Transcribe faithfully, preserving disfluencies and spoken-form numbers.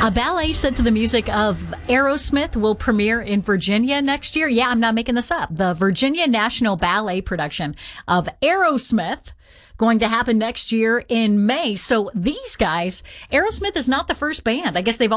A ballet set to the music of Aerosmith will premiere in Virginia next year. Yeah, I'm not making this up. The Virginia National Ballet production of Aerosmith going to happen next year in May. So these guys, Aerosmith is not the first band. I guess they've